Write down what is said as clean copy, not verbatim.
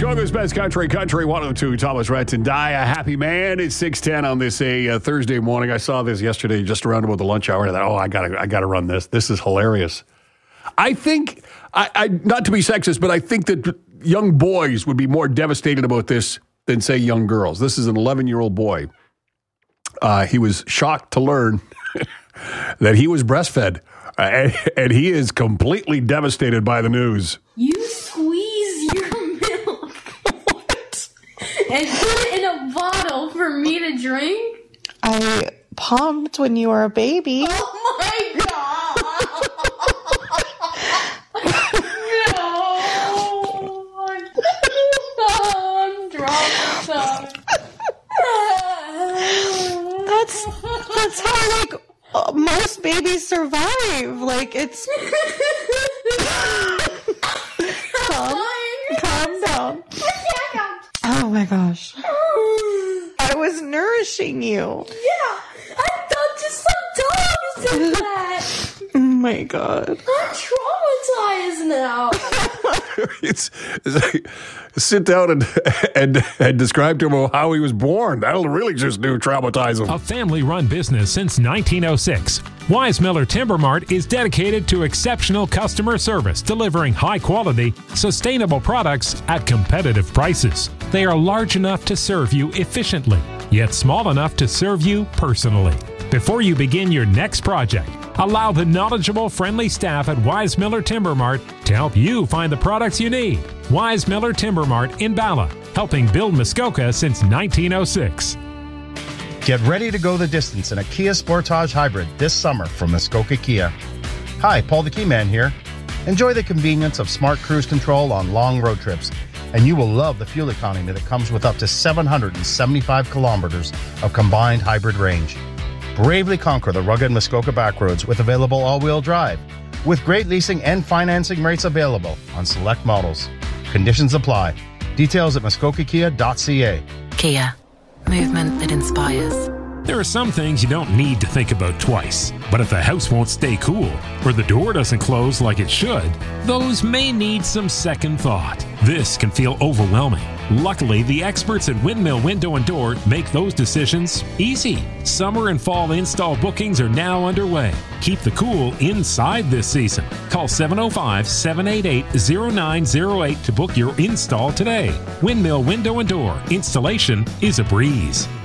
Muskoka's best country 102. Thomas Rhett and Di, a happy man. It's 6:10 on this Thursday morning. I saw this yesterday just around about the lunch hour. And I thought, I gotta run this. This is hilarious. I think, I not to be sexist, but I think that young boys would be more devastated about this than, say, young girls. This is an 11-year-old boy. He was shocked to learn that he was breastfed, and he is completely devastated by the news. You squeeze your milk and put it in a bottle for me to drink? I pumped when you were a baby. Oh my God. No. I'm drunk. That's how, most babies survive. Like, it's... Calm down. Oh my gosh. I was nourishing you. Yeah, I thought just some dogs did that. Oh my God. I'm traumatized now. It's like, sit down and describe to him how he was born. That'll really just traumatize him. A family-run business since 1906, Weismiller Timber Mart is dedicated to exceptional customer service, delivering high-quality, sustainable products at competitive prices. They are large enough to serve you efficiently, yet small enough to serve you personally. Before you begin your next project, allow the knowledgeable, friendly staff at Weismiller Timber Mart to help you find the products you need. Weismiller Timber Mart in Bala, helping build Muskoka since 1906. Get ready to go the distance in a Kia Sportage Hybrid this summer from Muskoka Kia. Hi, Paul the Key Man here. Enjoy the convenience of smart cruise control on long road trips, and you will love the fuel economy that comes with up to 775 kilometers of combined hybrid range. Bravely conquer the rugged Muskoka backroads with available all-wheel drive, with great leasing and financing rates available on select models. Conditions apply. Details at muskokakia.ca. Kia. Movement that inspires. There are some things you don't need to think about twice, but if the house won't stay cool or the door doesn't close like it should, those may need some second thought. This can feel overwhelming. Luckily, the experts at Windmill Window and Door make those decisions easy. Summer and fall install bookings are now underway. Keep the cool inside this season. Call 705-788-0908 to book your install today. Windmill Window and Door. Installation is a breeze.